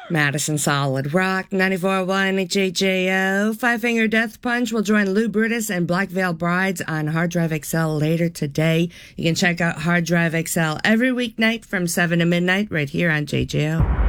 Madison Solid Rock, 94.1 JJO. Five Finger Death Punch will join Lou Brutus and Black Veil Brides on Hard Drive XL later today. You can check out Hard Drive XL every weeknight from 7 to midnight right here on JJO.